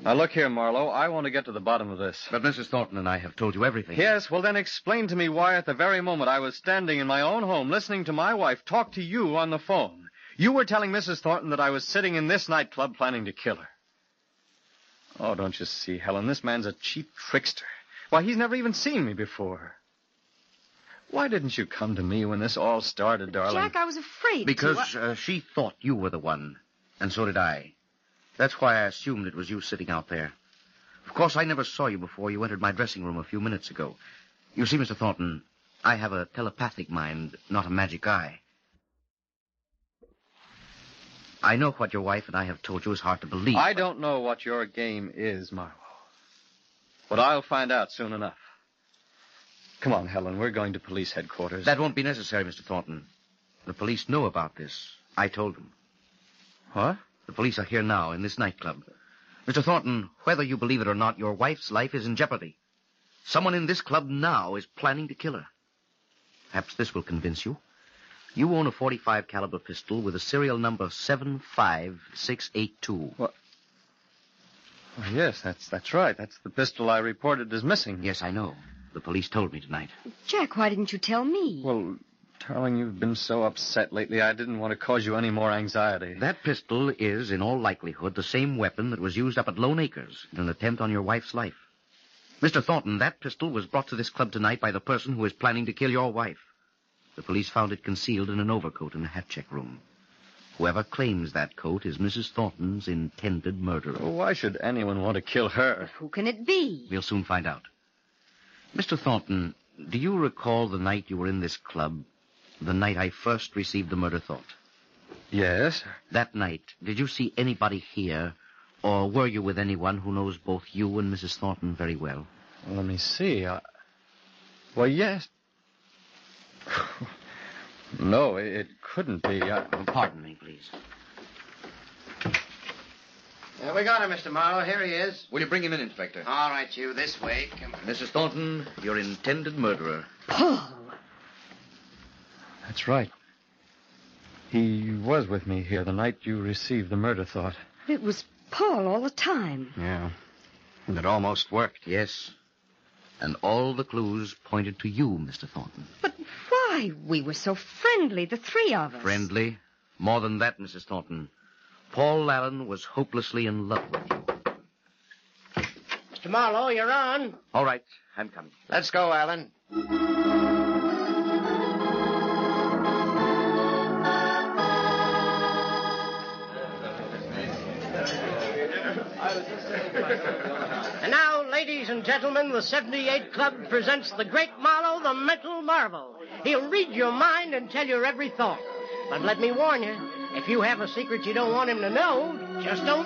Now, look here, Marlowe. I want to get to the bottom of this. But Mrs. Thornton and I have told you everything. Yes, well, then explain to me why at the very moment I was standing in my own home listening to my wife talk to you on the phone, you were telling Mrs. Thornton that I was sitting in this nightclub planning to kill her. Oh, don't you see, Helen, this man's a cheap trickster. Why, he's never even seen me before. Why didn't you come to me when this all started, darling? Jack, I was afraid Because she thought you were the one, and so did I. That's why I assumed it was you sitting out there. Of course, I never saw you before you entered my dressing room a few minutes ago. You see, Mr. Thornton, I have a telepathic mind, not a magic eye. I know what your wife and I have told you is hard to believe. I don't know what your game is, Marlowe. But I'll find out soon enough. Come on, Helen, we're going to police headquarters. That won't be necessary, Mr. Thornton. The police know about this. I told them. What? The police are here now in this nightclub. Mr. Thornton, whether you believe it or not, your wife's life is in jeopardy. Someone in this club now is planning to kill her. Perhaps this will convince you. You own a .45 caliber pistol with a serial number 75682. What? Oh, yes, that's right. That's the pistol I reported as missing. Yes, I know. The police told me tonight. Jack, why didn't you tell me? Well, darling, you've been so upset lately, I didn't want to cause you any more anxiety. That pistol is, in all likelihood, the same weapon that was used up at Lone Acres in an attempt on your wife's life. Mr. Thornton, that pistol was brought to this club tonight by the person who is planning to kill your wife. The police found it concealed in an overcoat in the hat check room. Whoever claims that coat is Mrs. Thornton's intended murderer. Well, why should anyone want to kill her? But who can it be? We'll soon find out. Mr. Thornton, do you recall the night you were in this club, the night I first received the murder thought? Yes. That night, did you see anybody here, or were you with anyone who knows both you and Mrs. Thornton very well? Well, let me see. Well, yes. No, it couldn't be. Pardon me, please. We got him, Mr. Marlowe. Here he is. Will you bring him in, Inspector? All right, you. This way. Come on. Mrs. Thornton, your intended murderer. Paul! That's right. He was with me here the night you received the murder thought. It was Paul all the time. Yeah. And it almost worked. Yes. And all the clues pointed to you, Mr. Thornton. But why? We were so friendly, the three of us. Friendly? More than that, Mrs. Thornton. Paul Allen was hopelessly in love with you. Mr. Marlowe, you're on. All right, I'm coming. Let's go, Alan. And now, ladies and gentlemen, the 78 Club presents the great Marlowe, the mental marvel. He'll read your mind and tell your every thought. But let me warn you, if you have a secret you don't want him to know, just don't